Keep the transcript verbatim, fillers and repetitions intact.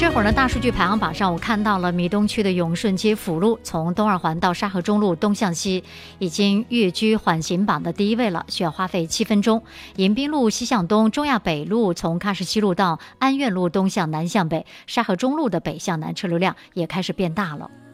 这会儿呢，大数据排行榜上，我看到了米东区的永顺街辅路，从东二环到沙河中路东向西，已经跃居缓行榜的第一位了，需要花费七分钟。迎宾路西向东，中亚北路从喀什西路到安苑路东向南向北，沙河中路的北向南车流量也开始变大了。